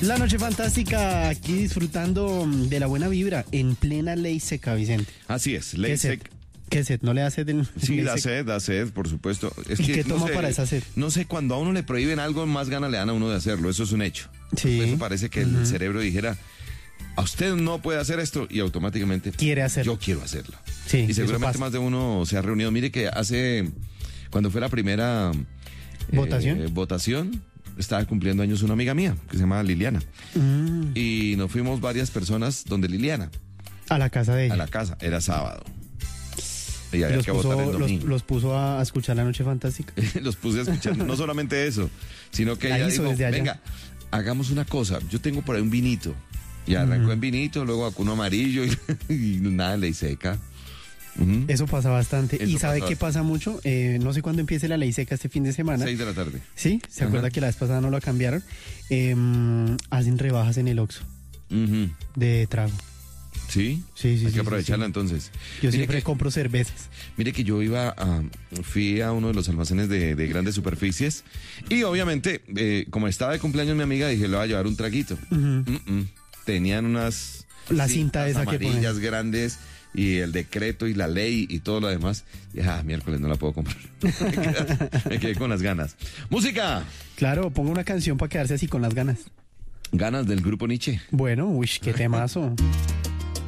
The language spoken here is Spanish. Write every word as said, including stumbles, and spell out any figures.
La noche fantástica, aquí disfrutando de la buena vibra, en plena ley seca, Vicente. Así es, ley seca. ¿Qué sed? ¿No le da sed? El, Sí, da seca? sed, da sed, por supuesto. Es ¿Y que, qué no toma sé, para esa sed? No sé, cuando a uno le prohíben algo, más ganas le dan a uno de hacerlo. Eso es un hecho. Sí. Eso parece que uh-huh. el cerebro dijera, a usted no puede hacer esto, y automáticamente quiere hacerlo. Yo quiero hacerlo. Sí, y seguramente más de uno se ha reunido. Mire que hace, cuando fue la primera votación, eh, votación estaba cumpliendo años una amiga mía, que se llama Liliana. Mm. Y nos fuimos varias personas donde Liliana. A la casa de ella. A la casa, era sábado. Y había los, que puso, votar el los, domingo. los puso a escuchar La Noche Fantástica. Los puse a escuchar, no solamente eso, sino que la ella hizo dijo, desde allá. venga, hagamos una cosa, yo tengo por ahí un vinito. Y arrancó mm. en vinito, luego vacunó amarillo y, y nada, ley seca. Uh-huh. Eso pasa bastante. Eso ¿Y sabe pasa qué pasa mucho? Eh, no sé cuándo empiece la ley seca este fin de semana. Seis de la tarde. ¿Sí? ¿Se uh-huh. acuerda que la vez pasada no la cambiaron? Eh, hacen rebajas en el Oxxo uh-huh. de trago. ¿Sí? Sí, sí. Hay sí, que aprovecharla sí, sí. entonces. Yo mire siempre que, compro cervezas. Mire que yo iba a... Fui a uno de los almacenes de, de grandes superficies y obviamente, eh, como estaba de cumpleaños mi amiga, dije, le voy a llevar un traguito. Uh-huh. Uh-uh. Tenían unas... La cinta esa que amarillas ponen. Grandes y el decreto y la ley y todo lo demás. Y ah, miércoles no la puedo comprar. me, quedé, me quedé con las ganas. ¡Música! Claro, ponga una canción para quedarse así con las ganas. Ganas del grupo Nietzsche. Bueno, uy, qué temazo.